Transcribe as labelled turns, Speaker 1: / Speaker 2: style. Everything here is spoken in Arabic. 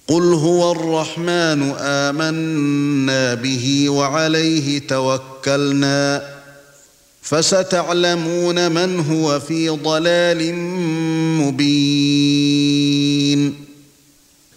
Speaker 1: قُلْ هُوَ الرَّحْمَنُ آمَنَّا بِهِ وَعَلَيْهِ تَوَكَّلْنَا فَسَتَعْلَمُونَ مَنْ هُوَ فِي ضَلَالٍ مُبِينٍ